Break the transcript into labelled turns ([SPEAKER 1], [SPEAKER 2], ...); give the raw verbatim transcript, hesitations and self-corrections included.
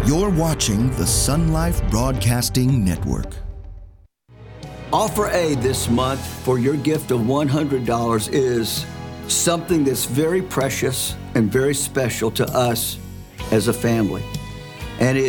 [SPEAKER 1] You're watching the Sun Life Broadcasting Network.
[SPEAKER 2] Offer A this month for your gift of one hundred dollars is something that's very precious and very special to us as a family. And it